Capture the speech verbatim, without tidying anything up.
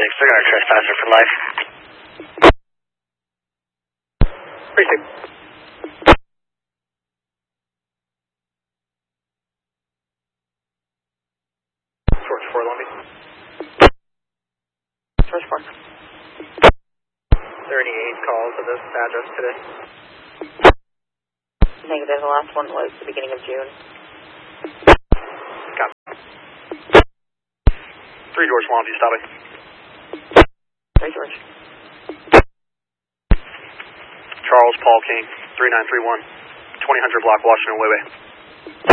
six, they're going to trespasser for life. Precinct. George four, Lumby. George four. Are there any aid calls at this address today? Negative. The last one was the beginning of June. Copy. three George one, do you stop it? three George. Charles Paul King, three nine three one, twenty hundred block, Washington Way Way.